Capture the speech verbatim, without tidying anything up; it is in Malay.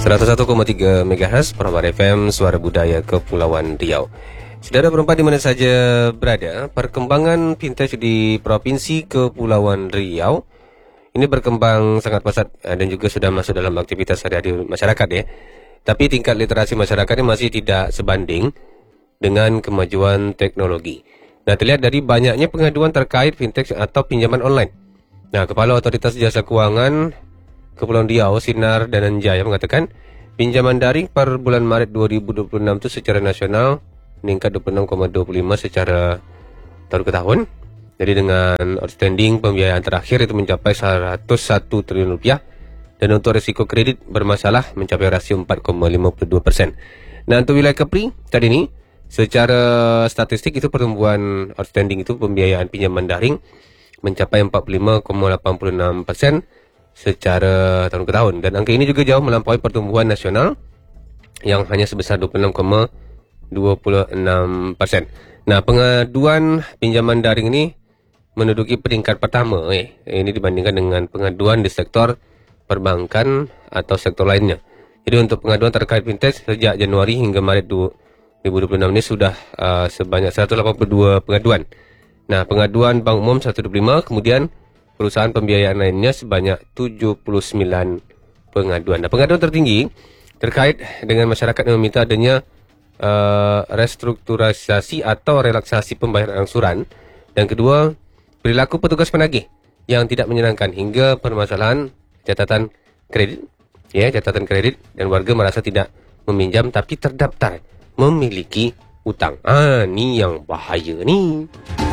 seratus satu koma tiga megahertz Perambar F M, Suara Budaya Kepulauan Riau. Saudara perempat di mana saja berada, perkembangan vintage di Provinsi Kepulauan Riau ini berkembang sangat pesat dan juga sudah masuk dalam aktivitas sehari-hari masyarakat ya. Tapi tingkat literasi masyarakatnya masih tidak sebanding dengan kemajuan teknologi. Nah, terlihat dari banyaknya pengaduan terkait vintage atau pinjaman online. Nah, Kepala Otoritas Jasa Keuangan Kepulauan Riau, Sinar Dananjaya mengatakan pinjaman daring per bulan Maret dua ribu dua puluh enam itu secara nasional meningkat dua puluh enam koma dua puluh lima secara tahun ke tahun. Jadi dengan outstanding pembiayaan terakhir itu mencapai seratus satu triliun rupiah dan untuk risiko kredit bermasalah mencapai rasio empat koma lima puluh dua persen. Nah, untuk wilayah Kepri tadi ini secara statistik itu pertumbuhan outstanding itu pembiayaan pinjaman daring mencapai empat puluh lima koma delapan puluh enam persen secara tahun ke tahun, dan angka ini juga jauh melampaui pertumbuhan nasional yang hanya sebesar dua puluh enam koma dua puluh enam persen. Nah, pengaduan pinjaman daring ini menduduki peringkat pertama eh ini dibandingkan dengan pengaduan di sektor perbankan atau sektor lainnya. Jadi untuk pengaduan terkait vintage sejak Januari hingga Maret dua ribu dua puluh enam ini sudah uh, sebanyak seratus delapan puluh dua pengaduan. Nah, pengaduan Bank Umum seratus dua puluh lima, kemudian perusahaan pembiayaan lainnya sebanyak tujuh puluh sembilan pengaduan. Nah, pengaduan tertinggi terkait dengan masyarakat yang meminta adanya uh, restrukturisasi atau relaksasi pembayaran angsuran, dan kedua perilaku petugas penagih yang tidak menyenangkan hingga permasalahan catatan kredit, ya catatan kredit, dan warga merasa tidak meminjam tapi terdaftar memiliki utang. Ah, ni yang bahaya ni.